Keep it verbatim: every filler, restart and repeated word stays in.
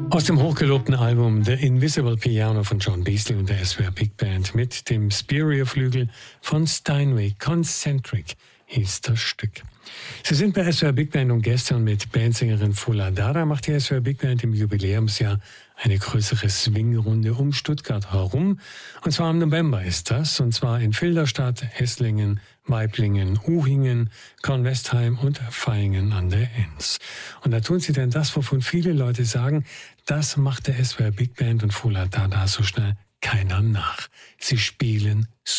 Aus dem hochgelobten Album The Invisible Piano von John Beasley und der S W R Big Band mit dem Spiria-Flügel von Steinway. Concentric hieß das Stück. Sie sind bei S W R Big Band und gestern mit Bandsängerin Fula Dara macht die S W R Big Band im Jubiläumsjahr eine größere Swingrunde um Stuttgart herum. Und zwar im November ist das. Und zwar in Filderstadt, Esslingen, Waiblingen, Uhingen, Kornwestheim und Vaihingen an der Enns. Und da tun sie denn das, wovon viele Leute sagen, das macht der S W R Big Band und Fula Dara so schnell keiner nach. Sie spielen